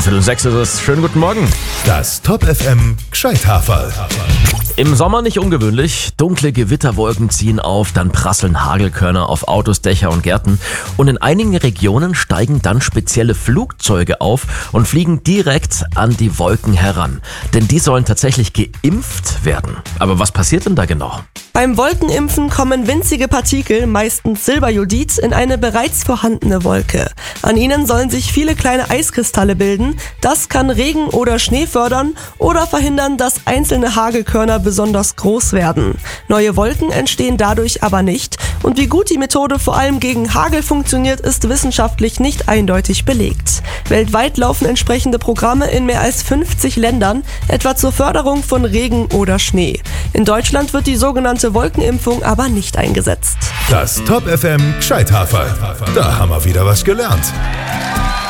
5:03 ist es. Schönen guten Morgen. Das Top FM Gescheithaferl. Im Sommer nicht ungewöhnlich. Dunkle Gewitterwolken ziehen auf, dann prasseln Hagelkörner auf Autos, Dächer und Gärten. Und in einigen Regionen steigen dann spezielle Flugzeuge auf und fliegen direkt an die Wolken heran. Denn die sollen tatsächlich geimpft werden. Aber was passiert denn da genau? Beim Wolkenimpfen kommen winzige Partikel, meistens Silberjodid, in eine bereits vorhandene Wolke. An ihnen sollen sich viele kleine Eiskristalle bilden. Das kann Regen oder Schnee fördern oder verhindern, dass einzelne Hagelkörner besonders groß werden. Neue Wolken entstehen dadurch aber nicht. Und wie gut die Methode vor allem gegen Hagel funktioniert, ist wissenschaftlich nicht eindeutig belegt. Weltweit laufen entsprechende Programme in mehr als 50 Ländern, etwa zur Förderung von Regen oder Schnee. In Deutschland wird die sogenannte Wolkenimpfung aber nicht eingesetzt. Das Top FM Gescheithaferl. Da haben wir wieder was gelernt.